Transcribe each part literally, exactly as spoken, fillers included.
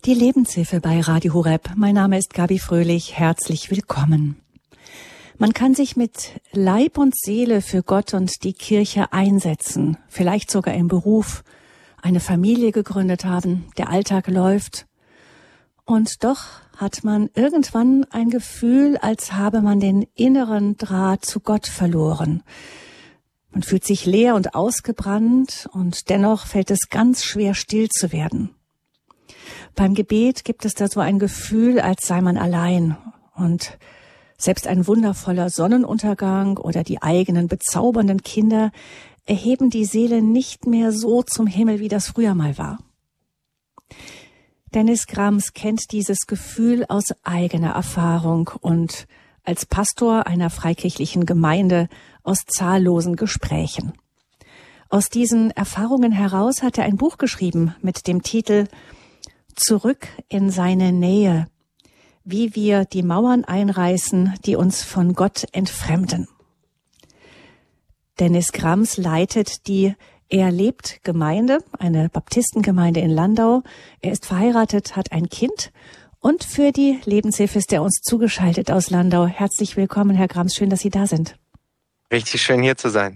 Die Lebenshilfe bei Radio Horeb. Mein Name ist Gabi Fröhlich. Herzlich willkommen. Man kann sich mit Leib und Seele für Gott und die Kirche einsetzen, vielleicht sogar im Beruf, eine Familie gegründet haben, der Alltag läuft. Und doch hat man irgendwann ein Gefühl, als habe man den inneren Draht zu Gott verloren. Man fühlt sich leer und ausgebrannt und dennoch fällt es ganz schwer, still zu werden. Beim Gebet gibt es da so ein Gefühl, als sei man allein. Und selbst ein wundervoller Sonnenuntergang oder die eigenen bezaubernden Kinder erheben die Seele nicht mehr so zum Himmel, wie das früher mal war. Dennis Grams kennt dieses Gefühl aus eigener Erfahrung und als Pastor einer freikirchlichen Gemeinde aus zahllosen Gesprächen. Aus diesen Erfahrungen heraus hat er ein Buch geschrieben mit dem Titel Zurück in seine Nähe, wie wir die Mauern einreißen, die uns von Gott entfremden. Dennis Grams leitet die Er lebt Gemeinde, eine Baptistengemeinde in Landau. Er ist verheiratet, hat ein Kind und für die Lebenshilfe ist er uns zugeschaltet aus Landau. Herzlich willkommen, Herr Grams, schön, dass Sie da sind. Richtig schön, hier zu sein.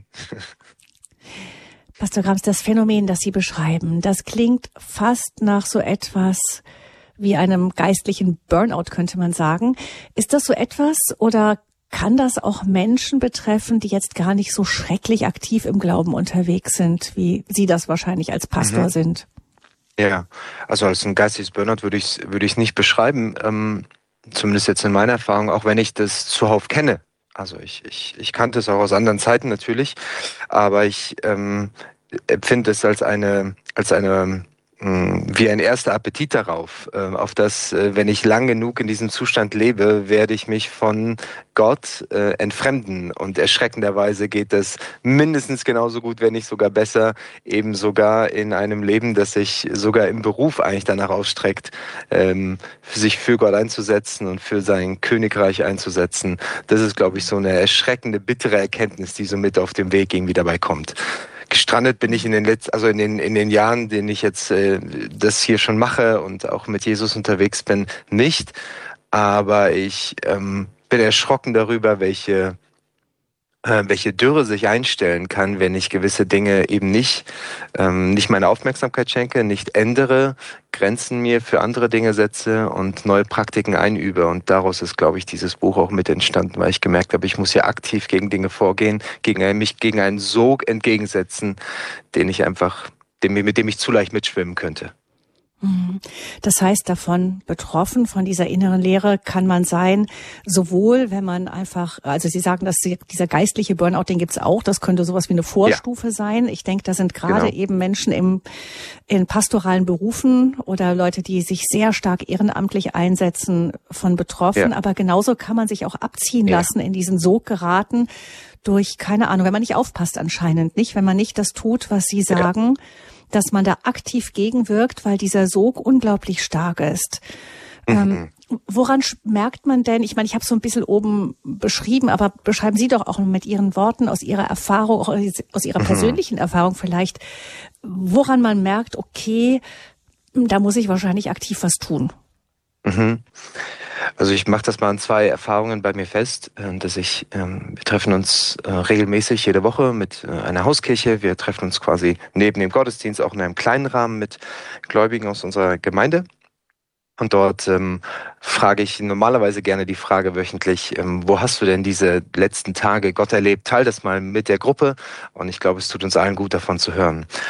Pastor Grams, das Phänomen, das Sie beschreiben, das klingt fast nach so etwas wie einem geistlichen Burnout, könnte man sagen. Ist das so etwas oder kann das auch Menschen betreffen, die jetzt gar nicht so schrecklich aktiv im Glauben unterwegs sind, wie Sie das wahrscheinlich als Pastor mhm. sind? Ja, also als ein geistiges Burnout würde ich es würde ich es nicht beschreiben, ähm, zumindest jetzt in meiner Erfahrung, auch wenn ich das zuhauf kenne. Also ich, ich, ich kannte es auch aus anderen Zeiten natürlich, aber ich ähm, empfinde es als eine, als eine, mh, wie ein erster Appetit darauf, äh, auf das, äh, wenn ich lang genug in diesem Zustand lebe, werde ich mich von Gott äh, entfremden. Und erschreckenderweise geht das mindestens genauso gut, wenn nicht sogar besser, eben sogar in einem Leben, das sich sogar im Beruf eigentlich danach ausstreckt, ähm, sich für Gott einzusetzen und für sein Königreich einzusetzen. Das ist, glaube ich, so eine erschreckende, bittere Erkenntnis, die so mit auf dem Weg irgendwie dabei kommt. Gestrandet bin ich in den letzten, also in den in den Jahren, denen ich jetzt äh, das hier schon mache und auch mit Jesus unterwegs bin, nicht. Aber ich ähm, bin erschrocken darüber, welche äh, welche Dürre sich einstellen kann, wenn ich gewisse Dinge eben nicht ähm, nicht meine Aufmerksamkeit schenke, nicht ändere, Grenzen mir für andere Dinge setze und neue Praktiken einübe. Und daraus ist, glaube ich, dieses Buch auch mit entstanden, weil ich gemerkt habe, ich muss ja aktiv gegen Dinge vorgehen, gegen einen, mich gegen einen Sog entgegensetzen, den ich einfach, dem, mit dem ich zu leicht mitschwimmen könnte. Das heißt, davon betroffen, von dieser inneren Leere kann man sein, sowohl wenn man einfach, also Sie sagen, dass dieser geistliche Burnout, den gibt's auch, das könnte sowas wie eine Vorstufe ja. sein. Ich denke, da sind gerade genau. eben Menschen im, in pastoralen Berufen oder Leute, die sich sehr stark ehrenamtlich einsetzen, von betroffen. Ja. Aber genauso kann man sich auch abziehen ja. lassen, in diesen Sog geraten durch, keine Ahnung, wenn man nicht aufpasst anscheinend, nicht, wenn man nicht das tut, was Sie sagen, ja. dass man da aktiv gegenwirkt, weil dieser Sog unglaublich stark ist. Mhm. Ähm, woran merkt man denn, ich meine, ich habe so ein bisschen oben beschrieben, aber beschreiben Sie doch auch mit Ihren Worten, aus Ihrer Erfahrung, auch aus Ihrer mhm. persönlichen Erfahrung vielleicht, woran man merkt, okay, da muss ich wahrscheinlich aktiv was tun. Mhm. Also ich mache das mal an zwei Erfahrungen bei mir fest, dass ich, ähm, wir treffen uns äh, regelmäßig jede Woche mit äh, einer Hauskirche. Wir treffen uns quasi neben dem Gottesdienst auch in einem kleinen Rahmen mit Gläubigen aus unserer Gemeinde. Und dort ähm, frage ich normalerweise gerne die Frage wöchentlich, ähm, wo hast du denn diese letzten Tage Gott erlebt? Teil das mal mit der Gruppe und ich glaube, es tut uns allen gut, davon zu hören.